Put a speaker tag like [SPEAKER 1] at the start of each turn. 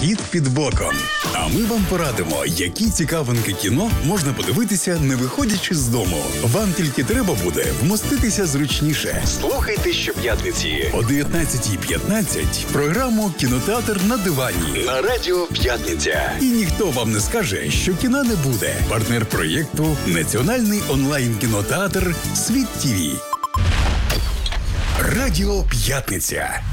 [SPEAKER 1] Кіт під боком. А ми вам порадимо, які цікавинки кіно можна подивитися, не виходячи з дому. Вам тільки треба буде вмоститися зручніше. Слухайте щоп'ятниці о 19:15 програму «Кінотеатр на дивані» на Радіо П'ятниця. І ніхто вам не скаже, що кіна не буде. Партнер проєкту – Національний онлайн-кінотеатр «Світ ТВ». Радіо П'ятниця.